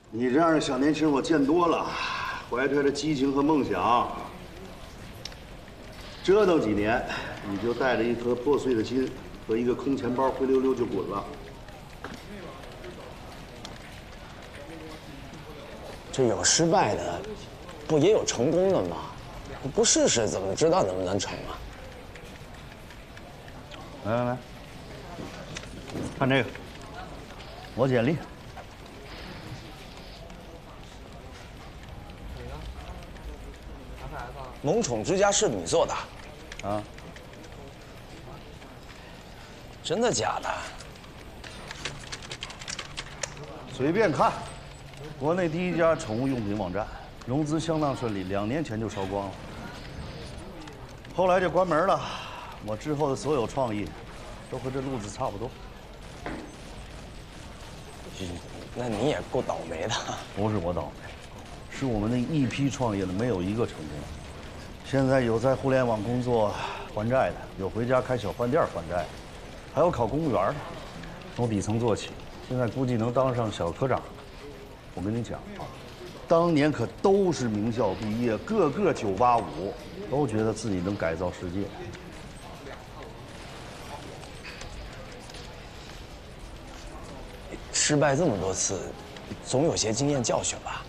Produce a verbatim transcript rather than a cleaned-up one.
你这样的小年轻我见多了，怀揣着激情和梦想，折腾几年，你就带着一颗破碎的心和一个空钱包灰溜溜就滚了。 这有失败的，不也有成功的吗？不试试怎么知道能不能成啊？ 来来来，看这个，我简历。 萌宠之家是你做的， 啊？ 真的假的？ 随便看，国内第一家宠物用品网站，融资相当顺利，两年前就烧光了。后来就关门了。我之后的所有创意，都和这路子差不多。 那你也够倒霉的。 不是我倒霉，是我们那一批创业的没有一个成功。现在有在互联网工作还债的，有回家开小饭店还债的，还有考公务员的，从底层做起。现在估计能当上小科长。我跟你讲，当年可都是名校毕业，个个九八五，都觉得自己能改造世界。 失败这么多次，总有些经验教训吧？